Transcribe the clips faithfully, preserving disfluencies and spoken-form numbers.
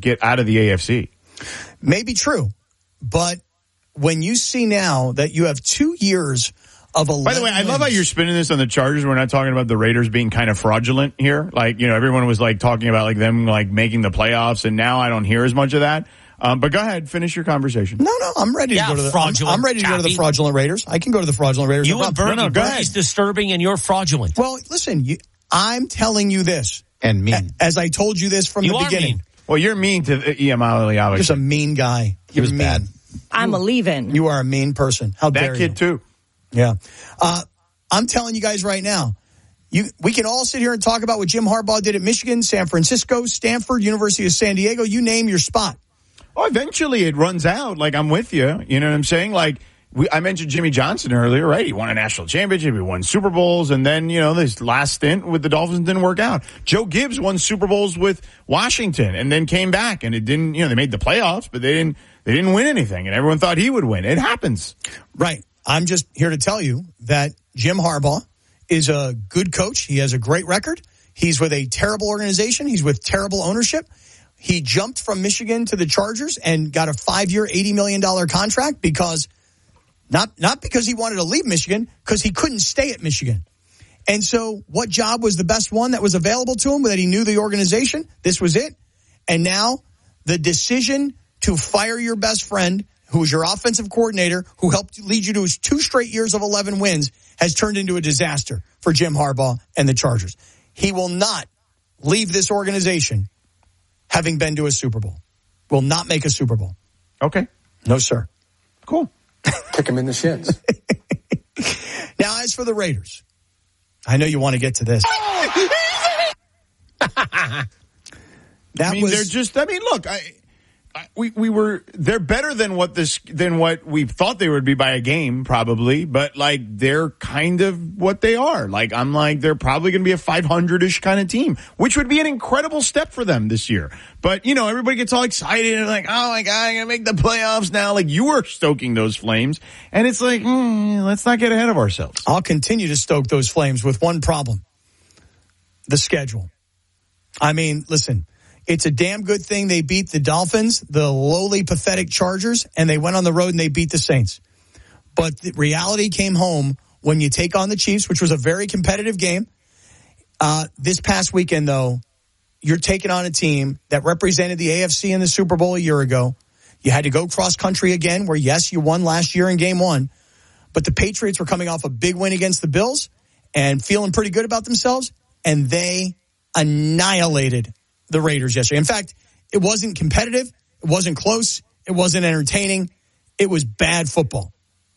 get out of the A F C. Maybe true, but when you see now that you have two years of eleven By the way, I wins, love how you're spinning this on the Chargers. We're not talking about the Raiders being kind of fraudulent here. Like, you know, everyone was like talking about like them like making the playoffs, and now I don't hear as much of that. Um, but go ahead, finish your conversation. No, no, I'm ready yeah, to go to the fraudulent. I'm, I'm ready to go to the fraudulent Raiders. I can go to the fraudulent Raiders. You and Bernie, no, no, go Bernie's ahead. disturbing and you're fraudulent. Well, listen, you, I'm telling you this. And mean. As I told you this from You the are beginning. mean. Well, you're mean to E M Ali. You're just a mean guy. You're was mean. bad. I'm a leaving. You are a mean person. How dare That you? kid too. Yeah. Uh, I'm telling you guys right now, you we can all sit here and talk about what Jim Harbaugh did at Michigan, San Francisco, Stanford, University of San Diego. You name your spot. Oh, eventually it runs out. Like, I'm with you. You know what I'm saying? Like, we, I mentioned Jimmy Johnson earlier, right? He won a national championship. He won Super Bowls. And then, you know, this last stint with the Dolphins didn't work out. Joe Gibbs won Super Bowls with Washington and then came back. And it didn't, you know, they made the playoffs, but they didn't, they didn't win anything. And everyone thought he would win. It happens. Right. I'm just here to tell you that Jim Harbaugh is a good coach. He has a great record. He's with a terrible organization. He's with terrible ownership. He jumped from Michigan to the Chargers and got a five-year, eighty million dollars contract because not not because he wanted to leave Michigan, because he couldn't stay at Michigan. And so what job was the best one that was available to him that he knew the organization? This was it. And now the decision to fire your best friend, who was your offensive coordinator, who helped lead you to his two straight years of eleven wins, has turned into a disaster for Jim Harbaugh and the Chargers. He will not leave this organization having been to a Super Bowl. Will not make a Super Bowl. Okay. No, sir. Cool. Kick him in the shins. Now, as for the Raiders, I know you want to get to this. that I mean, was, they're just, I mean, look, I, I, we, we were, they're better than what this, than what we thought they would be by a game, probably, but like, they're kind of what they are. Like, I'm like, they're probably going to be a five hundred-ish kind of team, which would be an incredible step for them this year. But, you know, everybody gets all excited and like, oh my God, I'm going to make the playoffs now. Like, you were stoking those flames. And it's like, mm, let's not get ahead of ourselves. I'll continue to stoke those flames with one problem. The schedule. I mean, listen, it's a damn good thing they beat the Dolphins, the lowly, pathetic Chargers, and they went on the road and they beat the Saints. But the reality came home when you take on the Chiefs, which was a very competitive game. Uh, this past weekend, though, you're taking on a team that represented the A F C in the Super Bowl a year ago. You had to go cross-country again, where, yes, you won last year in game one. But the Patriots were coming off a big win against the Bills and feeling pretty good about themselves, and they annihilated the Raiders yesterday. In fact, it wasn't competitive. It wasn't close. It wasn't entertaining. It was bad football.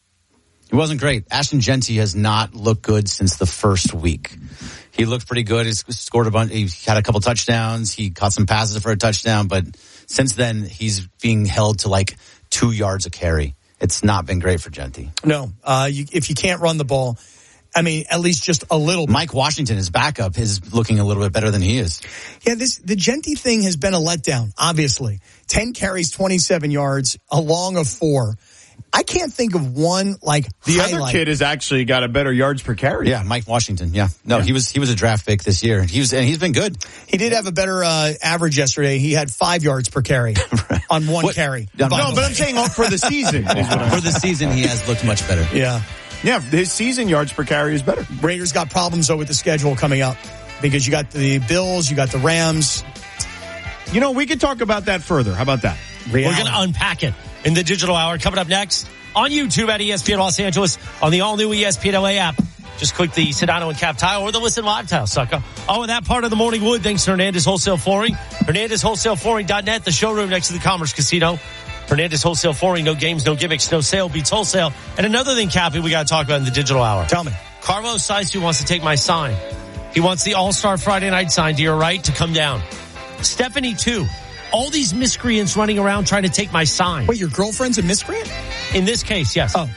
It wasn't great. Ashton Genty has not looked good since the first week. He looked pretty good. He scored a bunch. He had a couple touchdowns. He caught some passes for a touchdown. But since then, he's being held to like two yards a carry. It's not been great for Genty. No. Uh, you, if you can't run the ball, I mean, at least just a little bit. Mike Washington, his backup, is looking a little bit better than he is. Yeah, this the Genty thing has been a letdown, obviously. ten carries, twenty-seven yards, a long of four. I can't think of one, like, The highlight. other kid has actually got a better yards per carry. Yeah, Mike Washington. Yeah. No, Yeah. he was he was a draft pick this year. He was and he's been good. He did have a better uh, average yesterday. He had five yards per carry on one What- carry. No, No, but I'm saying for the season. is what I'm For the season, he has looked much better. Yeah. Yeah, his season yards per carry is better. Raiders got problems, though, with the schedule coming up because you got the Bills, you got the Rams. You know, we could talk about that further. How about that? We're going to unpack it in the digital hour. Coming up next on YouTube at E S P N Los Angeles on the all-new E S P N L A app. Just click the Sedano and Cap tile or the Listen Live tile, sucker. Oh, and that part of the morning wood, thanks to Hernandez Wholesale Flooring. Hernandez Wholesale Flooring dot net, the showroom next to the Commerce Casino. Hernandez Wholesale Flooring, no games, no gimmicks, no sale beats wholesale. And another thing, Cappy, we got to talk about in the digital hour. Tell me. Carlos Saisu wants to take my sign. He wants the All-Star Friday Night sign to your right to come down. Stephanie, too. All these miscreants running around trying to take my sign. Wait, your girlfriend's a miscreant? In this case, yes. Oh.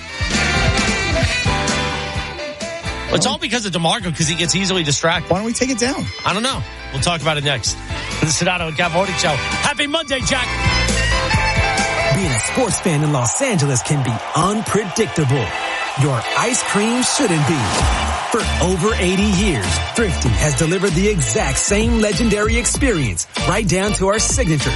It's all because of DeMarco, because he gets easily distracted. Why don't we take it down? I don't know. We'll talk about it next. The Sedano and Cap Morning Show. Happy Monday, Jack. Being a sports fan in Los Angeles can be unpredictable. Your ice cream shouldn't be. For over eighty years, Thrifty has delivered the exact same legendary experience, right down to our signature